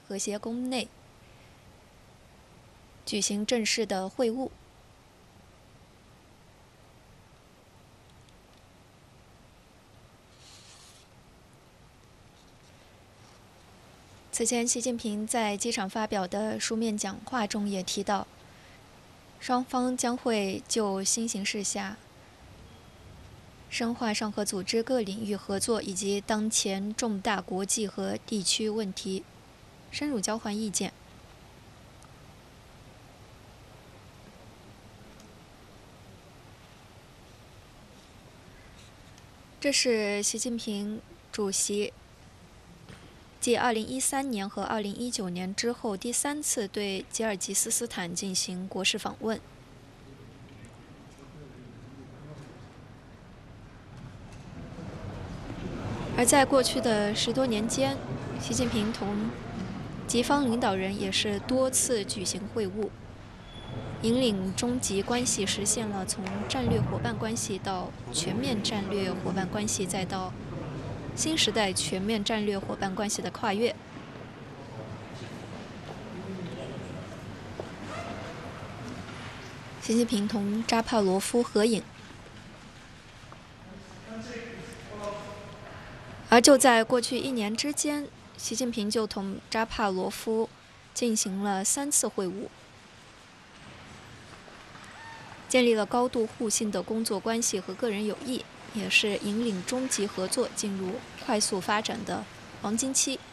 和谐宫内举行正式的会晤。此前，习近平在机场发表的书面讲话中也提到，双方将会就新形势下深化上合组织各领域合作以及当前重大国际和地区问题深入交换意见。这是习近平主席继2013年和2019年之后第3次对吉尔吉斯斯坦进行国事访问。而在过去的10多年间，习近平同吉方领导人也是多次举行会晤，引领中吉关系实现了从战略伙伴关系到全面战略伙伴关系，再到新时代全面战略伙伴关系的跨越。习近平同扎帕罗夫合影。而就在过去1年之间，习近平就同扎帕罗夫进行了3次会晤，建立了高度互信的工作关系和个人友谊，也是引领中吉合作进入快速发展的黄金期。